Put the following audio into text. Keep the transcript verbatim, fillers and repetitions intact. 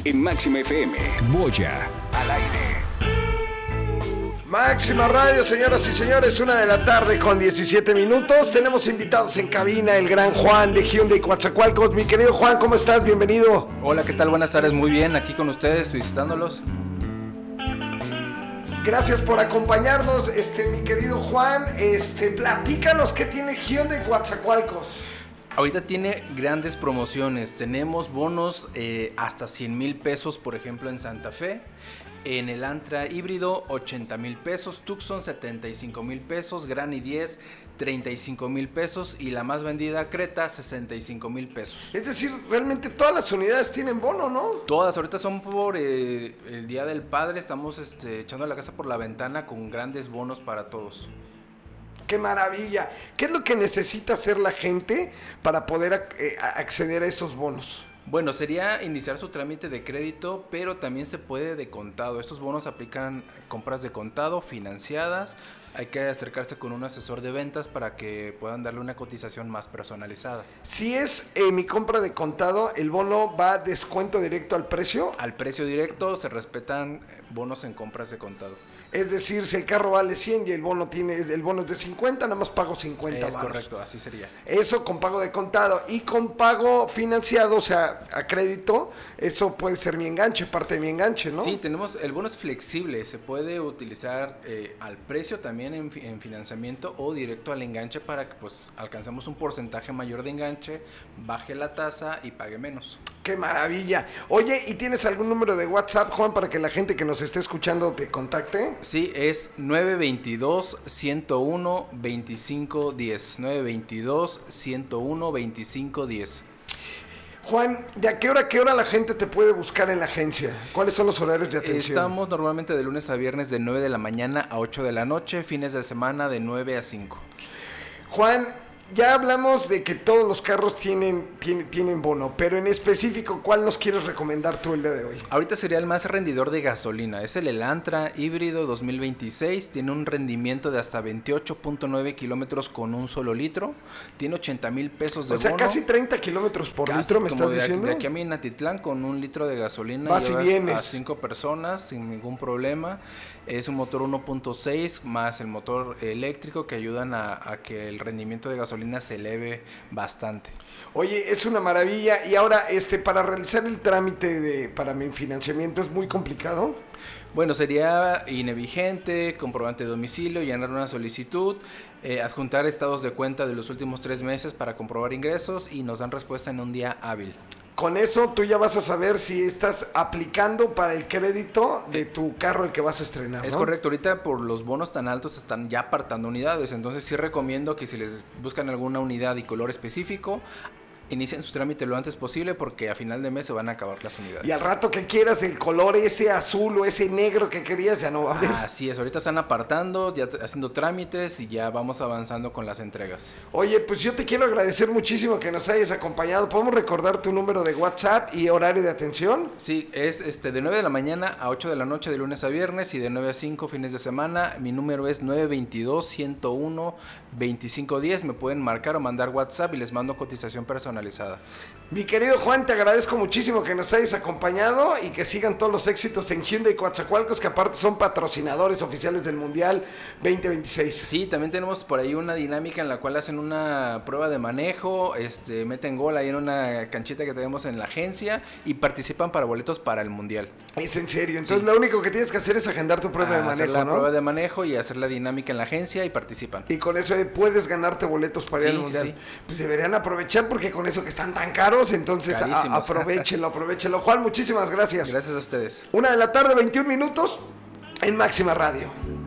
En Máxima F M. Moya. Al aire. Máxima Radio, señoras y señores, una de la tarde con diecisiete minutos. Tenemos invitados en cabina, el gran Juan de Hyundai Coatzacoalcos. Mi querido Juan, ¿cómo estás? Bienvenido. Hola, ¿qué tal? Buenas tardes, muy bien, aquí con ustedes, visitándolos. Gracias por acompañarnos, este, mi querido Juan. Este, platícanos qué tiene Hyundai Coatzacoalcos. Ahorita tiene grandes promociones, tenemos bonos eh, hasta cien mil pesos, por ejemplo, en Santa Fe. En el Antra híbrido, ochenta mil pesos, Tucson, setenta y cinco mil pesos, Gran i diez, treinta y cinco mil pesos y la más vendida, Creta, sesenta y cinco mil pesos. Es decir, realmente todas las unidades tienen bono, ¿no? Todas, ahorita son por eh, el Día del Padre, estamos este, echando la casa por la ventana con grandes bonos para todos. ¡Qué maravilla! ¿Qué es lo que necesita hacer la gente para poder eh, acceder a esos bonos? Bueno, sería iniciar su trámite de crédito, pero también se puede de contado. Estos bonos aplican compras de contado, financiadas. Hay que acercarse con un asesor de ventas para que puedan darle una cotización más personalizada. Si es eh, mi compra de contado, ¿el bono va descuento directo al precio? Al precio directo, se respetan bonos en compras de contado. Es decir, si el carro vale cien y el bono tiene el bono es de cincuenta, nada más pago cincuenta. Es varos. correcto, así sería. Eso con pago de contado. Y con pago financiado, o sea, a crédito, eso puede ser mi enganche, parte de mi enganche, ¿no? Sí, tenemos, el bono es flexible, se puede utilizar eh, al precio también en, en financiamiento o directo al enganche para que pues alcancemos un porcentaje mayor de enganche, baje la tasa y pague menos. ¡Qué maravilla! Oye, ¿y tienes algún número de WhatsApp, Juan, para que la gente que nos esté escuchando te contacte? Sí, es nueve veintidós, ciento uno, veinticinco diez. nueve veintidós, ciento uno, veinticinco diez. Juan, ¿de a qué hora a qué hora la gente te puede buscar en la agencia? ¿Cuáles son los horarios de atención? Estamos normalmente de lunes a viernes de nueve de la mañana a ocho de la noche, fines de semana de nueve a cinco. Juan, ya hablamos de que todos los carros tienen, tienen, tienen bono, pero en específico, ¿cuál nos quieres recomendar tú el día de hoy? Ahorita sería el más rendidor de gasolina, es el Elantra híbrido dos mil veintiséis, tiene un rendimiento de hasta veintiocho punto nueve kilómetros con un solo litro, tiene ochenta mil pesos de bono. O sea, bono, casi treinta kilómetros por casi litro, ¿me estás de diciendo? Aquí, de aquí a Minatitlán con un litro de gasolina vas y vienes a cinco personas sin ningún problema. Es un motor uno punto seis más el motor eléctrico que ayudan a, a que el rendimiento de gasolina se eleve bastante. Oye, es una maravilla. Y ahora, este, para realizar el trámite de para mi financiamiento, ¿es muy complicado? Bueno, sería I N E vigente, comprobante de domicilio, llenar una solicitud, eh, adjuntar estados de cuenta de los últimos tres meses para comprobar ingresos y nos dan respuesta en un día hábil. Con eso tú ya vas a saber si estás aplicando para el crédito de tu carro el que vas a estrenar, ¿no? Es correcto, ahorita por los bonos tan altos están ya apartando unidades, entonces sí recomiendo que si les buscan alguna unidad y color específico, inicien su trámite lo antes posible porque a final de mes se van a acabar las unidades. Y al rato que quieras el color ese azul o ese negro que querías ya no va a haber. Así es, ahorita están apartando, ya haciendo trámites y ya vamos avanzando con las entregas. Oye, pues yo te quiero agradecer muchísimo que nos hayas acompañado. ¿Podemos recordar tu número de WhatsApp y horario de atención? Sí, es este de nueve de la mañana a ocho de la noche de lunes a viernes y de nueve a cinco fines de semana. Mi número es nueve veintidós, ciento uno, veinticinco diez. Me pueden marcar o mandar WhatsApp y les mando cotización personalizada. Mi querido Juan, te agradezco muchísimo que nos hayas acompañado y que sigan todos los éxitos en Hyundai Coatzacoalcos, que aparte son patrocinadores oficiales del Mundial veinte veintiséis. Sí, también tenemos por ahí una dinámica en la cual hacen una prueba de manejo, este, meten gol ahí en una canchita que tenemos en la agencia y participan para boletos para el Mundial. Es en serio, entonces sí. Lo único que tienes que hacer es agendar tu prueba a de manejo, hacer la ¿no? prueba de manejo y hacer la dinámica en la agencia y participan. Y con eso puedes ganarte boletos para sí, ir al Mundial. Sí, sí. Pues deberían aprovechar porque con eso que están tan caros, entonces a, aprovechenlo, aprovechenlo. Juan, muchísimas gracias. Gracias a ustedes. Una de la tarde, veintiún minutos en Máxima Radio.